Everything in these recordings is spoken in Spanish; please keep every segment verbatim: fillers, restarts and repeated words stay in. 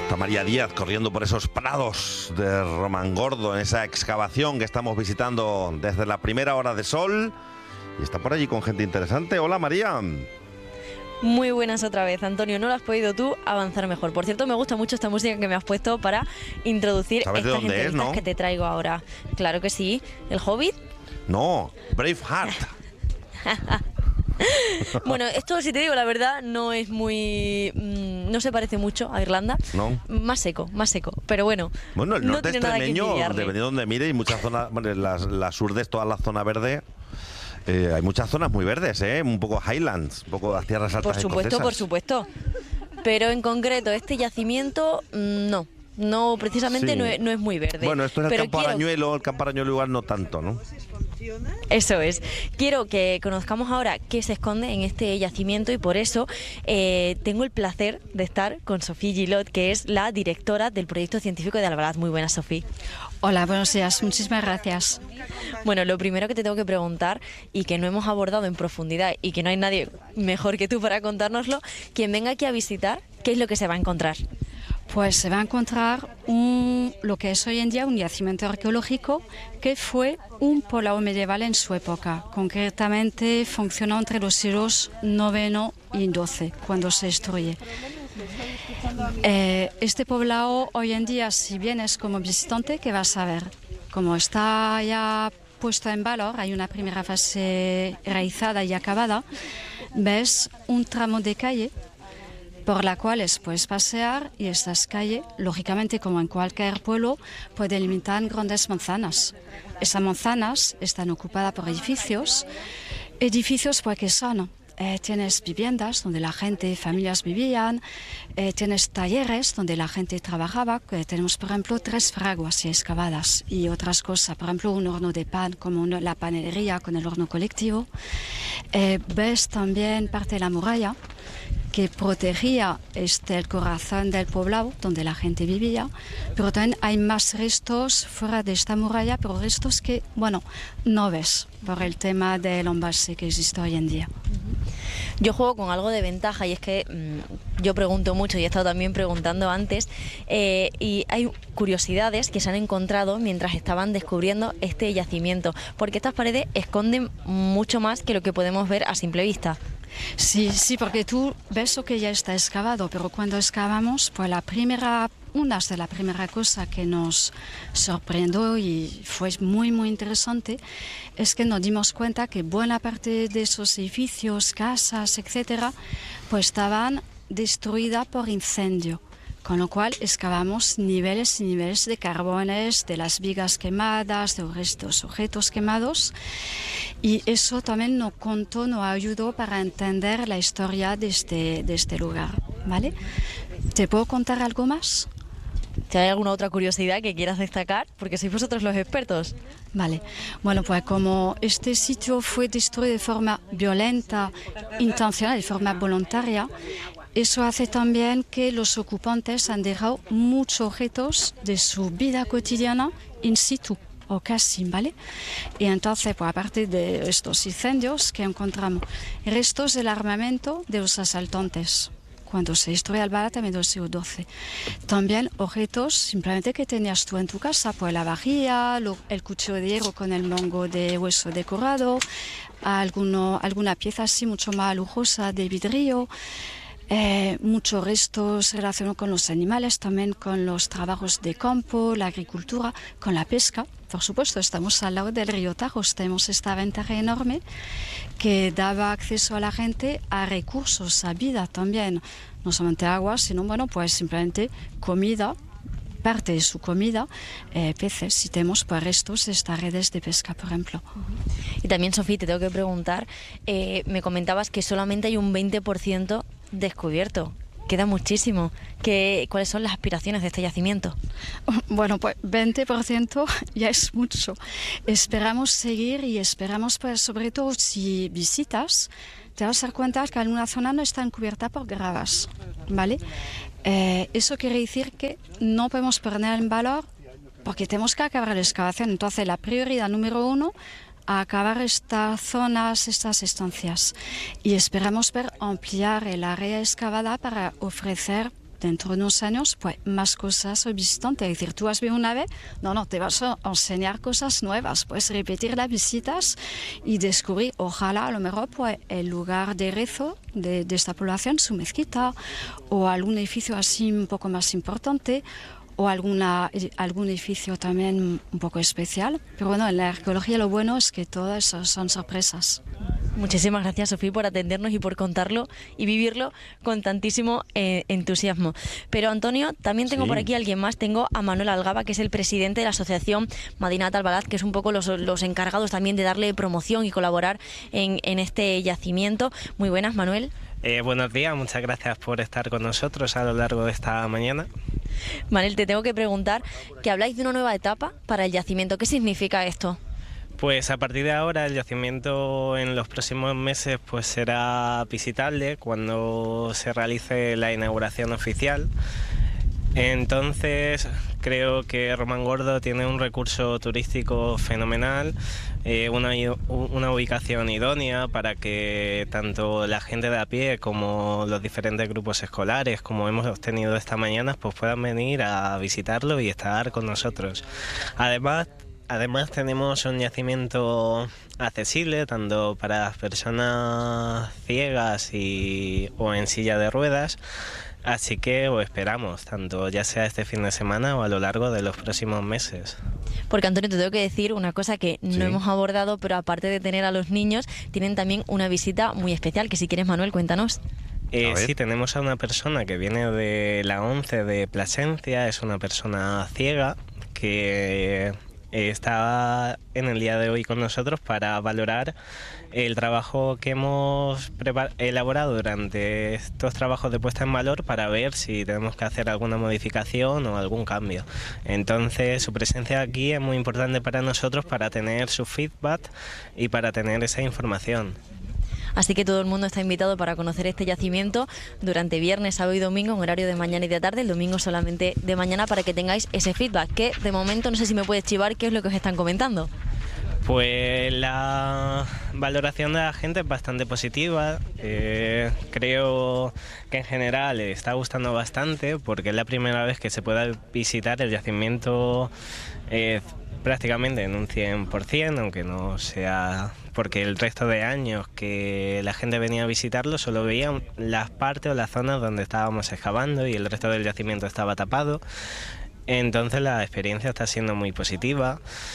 Está María Díaz corriendo por esos prados de Romangordo en esa excavación que estamos visitando desde la primera hora de sol. Y está por allí con gente interesante. Hola, María. Muy buenas otra vez, Antonio. No lo has podido tú avanzar mejor. Por cierto, me gusta mucho esta música que me has puesto para introducir ¿Sabes de estas dónde entrevistas es, no? que te traigo ahora. Claro que sí. ¿El Hobbit? No, Braveheart. Bueno, esto, si te digo la verdad, no es muy... Mmm, no se parece mucho a Irlanda. No. Más seco, más seco. Pero bueno, Bueno, el no norte tiene nada que extremeño, envidiarle. dependiendo de donde mire, y muchas zonas, bueno, la, la sur de toda la zona verde, eh, hay muchas zonas muy verdes, ¿eh? Un poco Highlands, un poco las tierras altas Por supuesto, escocesas. por supuesto. Pero en concreto, este yacimiento, mmm, no. No, precisamente Sí. no, es, no es muy verde. Bueno, esto es el Pero campo quiero- arañuelo, el campo arañuelo igual no tanto, ¿no? Eso es. Quiero que conozcamos ahora qué se esconde en este yacimiento y por eso eh, tengo el placer de estar con Sofía Gilot, que es la directora del proyecto científico de Albalat. Muy buenas, Sofía. Hola, buenos días, muchísimas gracias. Bueno, lo primero que te tengo que preguntar y que no hemos abordado en profundidad y que no hay nadie mejor que tú para contárnoslo, quien venga aquí a visitar, ¿qué es lo que se va a encontrar? Pues se va a encontrar un, lo que es hoy en día un yacimiento arqueológico que fue un poblado medieval en su época. Concretamente funcionó entre los siglos noveno y doce, cuando se destruye. Eh, este poblado hoy en día, si vienes como visitante, ¿qué vas a ver? Como está ya puesto en valor, hay una primera fase realizada y acabada, ves un tramo de calle por la cual puedes pasear y estas calles, lógicamente como en cualquier pueblo, pueden limitar grandes manzanas. Esas manzanas están ocupadas por edificios, edificios pues que son, eh, tienes viviendas donde la gente, familias vivían, eh, tienes talleres donde la gente trabajaba, que tenemos por ejemplo tres fraguas excavadas y otras cosas, por ejemplo un horno de pan como una, la panadería con el horno colectivo. Eh, ves también parte de la muralla que protegía este, el corazón del poblado donde la gente vivía, pero también hay más restos fuera de esta muralla, pero restos que, bueno, no ves por el tema del embalse que existe hoy en día. Yo juego con algo de ventaja y es que mmm, yo pregunto mucho y he estado también preguntando antes eh, y hay curiosidades que se han encontrado mientras estaban descubriendo este yacimiento, porque estas paredes esconden mucho más que lo que podemos ver a simple vista. Sí, sí, porque tú ves lo que ya está excavado, pero cuando excavamos, pues la primera, una de las primeras cosas que nos sorprendió y fue muy, muy interesante, es que nos dimos cuenta que buena parte de esos edificios, casas, etcétera, pues estaban destruidas por incendio. Con lo cual excavamos niveles y niveles de carbones, de las vigas quemadas, de restos, objetos quemados. Y eso también nos contó, nos ayudó para entender la historia de este, de este lugar, ¿vale? ¿Te puedo contar algo más? ¿Si hay alguna otra curiosidad que quieras destacar? Porque sois vosotros los expertos. Vale, bueno, pues como este sitio fue destruido de forma violenta, intencional, de forma voluntaria, eso hace también que los ocupantes han dejado muchos objetos de su vida cotidiana in situ, o casi, ¿vale? Y entonces, pues aparte de estos incendios que encontramos, restos del armamento de los asaltantes, cuando se destruye Albalat en el siglo doce. También objetos simplemente que tenías tú en tu casa, pues la vajilla, lo, el cuchillo de hierro con el mango de hueso decorado, alguno, alguna pieza así mucho más lujosa de vidrio. Eh, muchos restos relacionados con los animales, también con los trabajos de campo, la agricultura, con la pesca. Por supuesto, estamos al lado del río Tajo, tenemos esta ventaja enorme que daba acceso a la gente a recursos, a vida también, no solamente agua, sino bueno, pues simplemente comida, parte de su comida, eh, peces, si tenemos pues, restos de estas redes de pesca, por ejemplo. Y también, Sofía, te tengo que preguntar, eh, me comentabas que solamente hay un veinte por ciento descubierto. Queda muchísimo. ¿Qué, ¿Cuáles son las aspiraciones de este yacimiento? Bueno, pues veinte por ciento ya es mucho. Esperamos seguir y esperamos, pues, sobre todo si visitas, te vas a dar cuenta que alguna zona no está cubierta por gravas, ¿vale? Eh, eso quiere decir que no podemos perder en valor porque tenemos que acabar la excavación. Entonces, la prioridad número uno, a acabar estas zonas, estas estancias. Y esperamos ver ampliar el área excavada para ofrecer dentro de unos años, pues más cosas al visitante. Es decir, tú has visto una vez, no, no, te vas a enseñar cosas nuevas, puedes repetir las visitas y descubrir, ojalá a lo mejor, pues el lugar de rezo de, de esta población, su mezquita, o algún edificio así un poco más importante, o alguna, algún edificio también un poco especial. Pero bueno, en la arqueología lo bueno es que todas son sorpresas. Muchísimas gracias, Sofía, por atendernos y por contarlo y vivirlo con tantísimo eh, entusiasmo. Pero, Antonio, también tengo Sí. por aquí a alguien más. Tengo a Manuel Algaba, que es el presidente de la asociación Madinat Albalaz, que es un poco los, los encargados también de darle promoción y colaborar en, en este yacimiento. Muy buenas, Manuel. Eh, buenos días, muchas gracias por estar con nosotros a lo largo de esta mañana. Manuel, te tengo que preguntar que habláis de una nueva etapa para el yacimiento. ¿Qué significa esto? Pues a partir de ahora el yacimiento en los próximos meses pues será visitable cuando se realice la inauguración oficial. Entonces creo que Romangordo tiene un recurso turístico fenomenal, eh, una, una ubicación idónea para que tanto la gente de a pie como los diferentes grupos escolares, como hemos tenido esta mañana, pues puedan venir a visitarlo y estar con nosotros. Además, además tenemos un yacimiento accesible tanto para las personas ciegas y, o en silla de ruedas. Así que os esperamos, tanto ya sea este fin de semana o a lo largo de los próximos meses. Porque, Antonio, te tengo que decir una cosa que no Sí. hemos abordado, pero aparte de tener a los niños, tienen también una visita muy especial, que si quieres, Manuel, cuéntanos. Eh, A ver. sí, tenemos a una persona que viene de la ONCE de Plasencia, es una persona ciega que está en el día de hoy con nosotros para valorar el trabajo que hemos prepar- elaborado durante estos trabajos de puesta en valor para ver si tenemos que hacer alguna modificación o algún cambio. Entonces, su presencia aquí es muy importante para nosotros para tener su feedback y para tener esa información. Así que todo el mundo está invitado para conocer este yacimiento durante viernes, sábado y domingo, en horario de mañana y de tarde, el domingo solamente de mañana, para que tengáis ese feedback, que de momento no sé si me puedes chivar qué es lo que os están comentando. Pues la valoración de la gente es bastante positiva. Eh, creo que en general le está gustando bastante porque es la primera vez que se pueda visitar el yacimiento eh, prácticamente en un cien por ciento, aunque no sea porque el resto de años que la gente venía a visitarlo solo veía las partes o las zonas donde estábamos excavando y el resto del yacimiento estaba tapado. Entonces la experiencia está siendo muy positiva.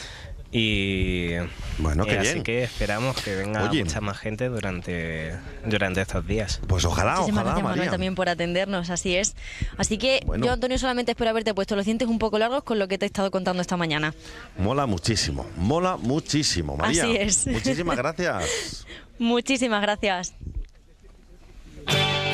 Y Bueno, qué eh, así bien. que esperamos que venga Oye. mucha más gente durante, durante estos días. Pues ojalá, Muchísimas ojalá, gracias, Manuel, María. también por atendernos, así es. Así que Bueno. yo, Antonio, solamente espero haberte puesto los dientes un poco largos con lo que te he estado contando esta mañana. Mola muchísimo, mola muchísimo, María. Así es. Muchísimas gracias. Muchísimas gracias.